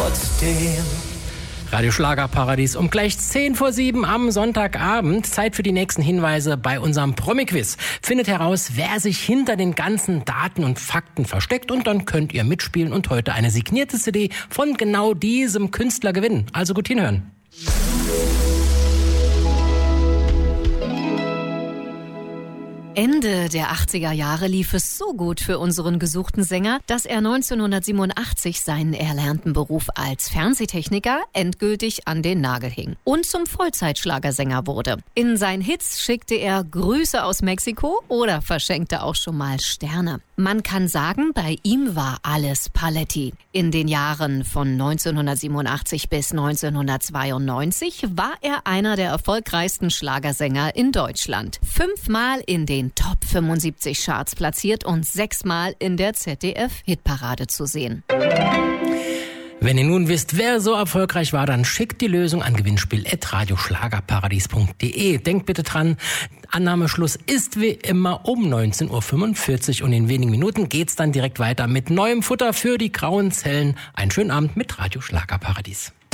trotzdem. Radio Schlagerparadies um gleich 6:50 am Sonntagabend. Zeit für die nächsten Hinweise bei unserem Promi-Quiz. Findet heraus, wer sich hinter den ganzen Daten und Fakten versteckt, und dann könnt ihr mitspielen und heute eine signierte CD von genau diesem Künstler gewinnen. Also gut hinhören. Ende der 80er Jahre lief es so gut für unseren gesuchten Sänger, dass er 1987 seinen erlernten Beruf als Fernsehtechniker endgültig an den Nagel hing und zum Vollzeitschlagersänger wurde. In seinen Hits schickte er Grüße aus Mexiko oder verschenkte auch schon mal Sterne. Man kann sagen, bei ihm war alles Paletti. In den Jahren von 1987 bis 1992 war er einer der erfolgreichsten Schlagersänger in Deutschland. 5-mal in den Top 75 Charts platziert und 6-mal in der ZDF-Hitparade zu sehen. Wenn ihr nun wisst, wer so erfolgreich war, dann schickt die Lösung an gewinnspiel@radioschlagerparadies.de. Denkt bitte dran, Annahmeschluss ist wie immer um 19:45 Uhr und in wenigen Minuten geht's dann direkt weiter mit neuem Futter für die grauen Zellen. Einen schönen Abend mit Radio Schlagerparadies.